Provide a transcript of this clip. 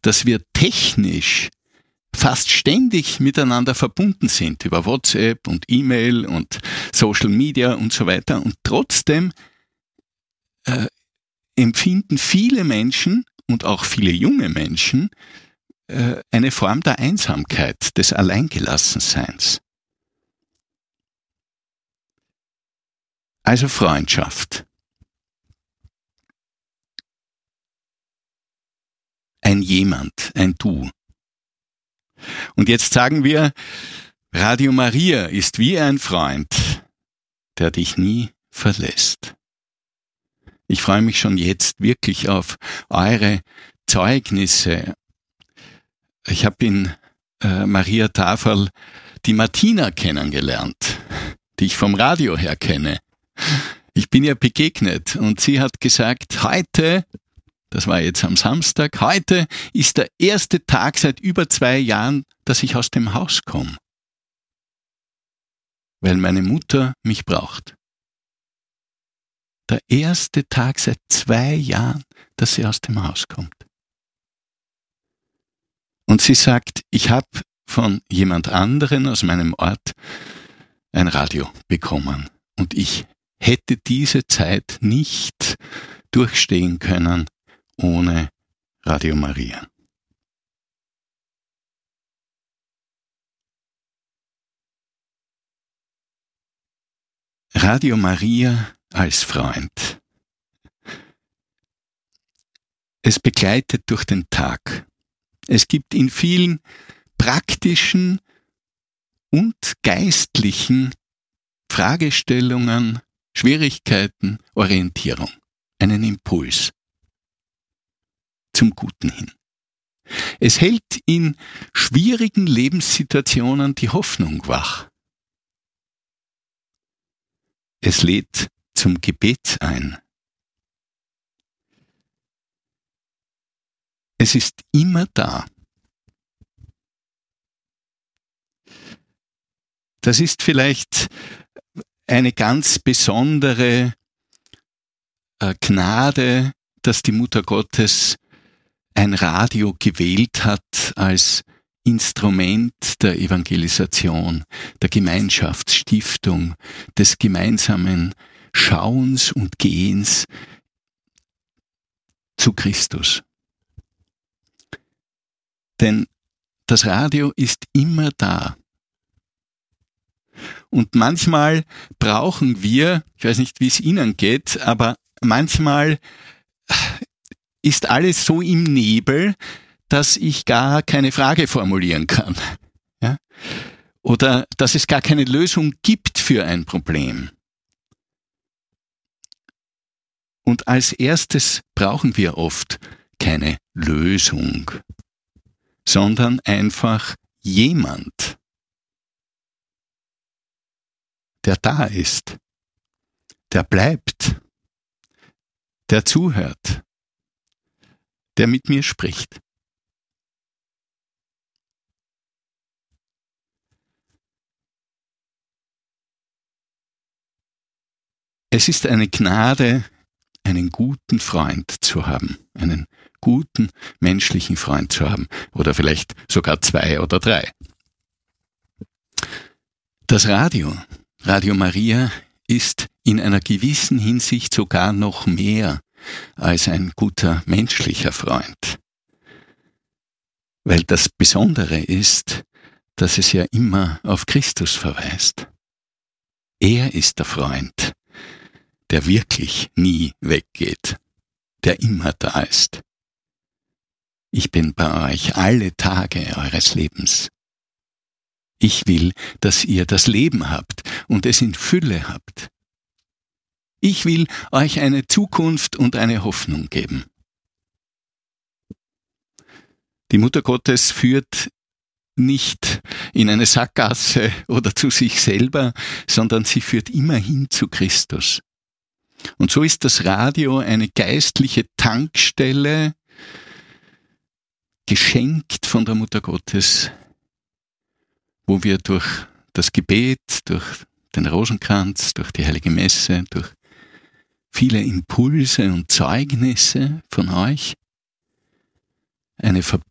dass wir technisch fast ständig miteinander verbunden sind über WhatsApp und E-Mail und Social Media und so weiter. Und trotzdem empfinden viele Menschen und auch viele junge Menschen eine Form der Einsamkeit, des Alleingelassenseins. Also Freundschaft. Ein Jemand, ein Du. Und jetzt sagen wir, Radio Maria ist wie ein Freund, der dich nie verlässt. Ich freue mich schon jetzt wirklich auf eure Zeugnisse. Ich habe in Maria Tafel die Martina kennengelernt, die ich vom Radio her kenne. Ich bin ihr begegnet und sie hat gesagt, heute, das war jetzt am Samstag, heute ist der erste Tag seit über 2 Jahren, dass ich aus dem Haus komme. Weil meine Mutter mich braucht. Der erste Tag seit 2 Jahren, dass sie aus dem Haus kommt. Und sie sagt, ich habe von jemand anderen aus meinem Ort ein Radio bekommen. Und ich hätte diese Zeit nicht durchstehen können ohne Radio Maria. Radio Maria als Freund. Es begleitet durch den Tag. Es gibt in vielen praktischen und geistlichen Fragestellungen, Schwierigkeiten, Orientierung, einen Impuls zum Guten hin. Es hält in schwierigen Lebenssituationen die Hoffnung wach. Es lädt zum Gebet ein. Es ist immer da. Das ist vielleicht eine ganz besondere Gnade, dass die Mutter Gottes ein Radio gewählt hat als Instrument der Evangelisation, der Gemeinschaftsstiftung, des gemeinsamen Schauens und Gehens zu Christus. Denn das Radio ist immer da. Und manchmal brauchen wir, ich weiß nicht, wie es Ihnen geht, aber manchmal ist alles so im Nebel, dass ich gar keine Frage formulieren kann. Ja? Oder dass es gar keine Lösung gibt für ein Problem. Und als erstes brauchen wir oft keine Lösung, sondern einfach jemand, der da ist, der bleibt, der zuhört, der mit mir spricht. Es ist eine Gnade, einen guten Freund zu haben, einen guten menschlichen Freund zu haben, oder vielleicht sogar 2 oder 3. Das Radio Maria ist in einer gewissen Hinsicht sogar noch mehr als ein guter menschlicher Freund. Weil das Besondere ist, dass es ja immer auf Christus verweist. Er ist der Freund, der wirklich nie weggeht, der immer da ist. Ich bin bei euch alle Tage eures Lebens. Ich will, dass ihr das Leben habt und es in Fülle habt. Ich will euch eine Zukunft und eine Hoffnung geben. Die Mutter Gottes führt nicht in eine Sackgasse oder zu sich selber, sondern sie führt immer hin zu Christus. Und so ist das Radio eine geistliche Tankstelle, geschenkt von der Mutter Gottes, wo wir durch das Gebet, durch den Rosenkranz, durch die Heilige Messe, durch viele Impulse und Zeugnisse von euch eine